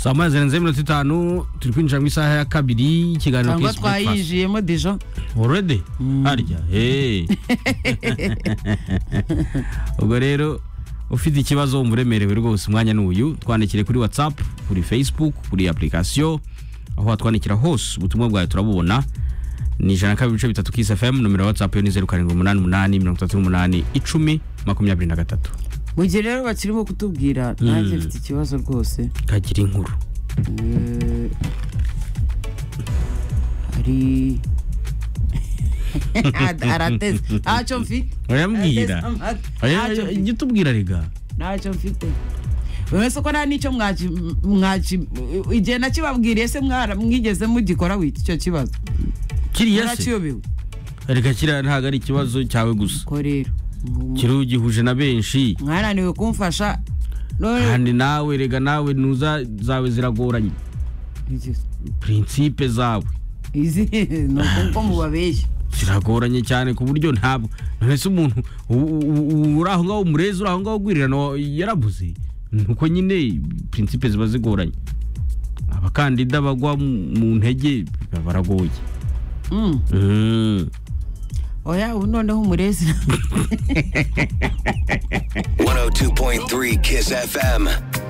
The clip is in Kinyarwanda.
saa moya zirenze iminota 5 turi kwinjira mu isaha ya kabiri ikiganiro cyangwa Kiss Breakfast. twayijiyemo deja Already? Harya. Ubwo rero ufite ikibazo umuremerewe rwose umwanya n'uyu twandikire kuri WhatsApp, kuri Facebook, kuri application aho watwandikira hose ubutumwa bwawe turabubona. Ni 102.3 Kiss FM, numero WhatsApp yo ni 0788381023. mu gihe rero bakirimo kutubwira nanjye mfite ikibazo rwose Kagira inkuru. ari arateze ntacyo mfite Oyambwira. Ujye tubwira rega. ntacyo mfite wese ko nta n'icyo mwaci igihe nakibabwiriye se mwigeze mugikora wita icyo kibazo Kiriya se. narakiyobewe Reka kiriya ntago ari ikibazo cyawe gusa. ko rero Kiriya gihuje na benshi. mwananiwe kumfasha Kandi nawe rega nawe nuza zawe ziragoranye. Principe zawe izi nuko mubabeshya ziragoranye cyane ku buryo ntabwo nese umuntu uraho ngaho umurezi uraho ngaho gwirirano yarabuze nuko nyine principe ziba zigoranye. Abakandida bagwa mu ntege baragoye. oya ubu noneho umurezi 102.3 Kiss FM.